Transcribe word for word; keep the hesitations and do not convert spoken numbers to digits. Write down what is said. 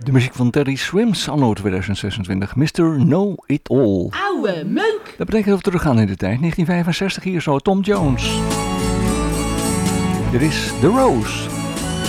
De muziek van Teddy Swims, anno tweeduizend zesentwintig. mister Know It All. Oude meuk! Dat betekent dat we teruggaan in de tijd. negentien vijfenzestig, hier zo Tom Jones. Dit is The Rose.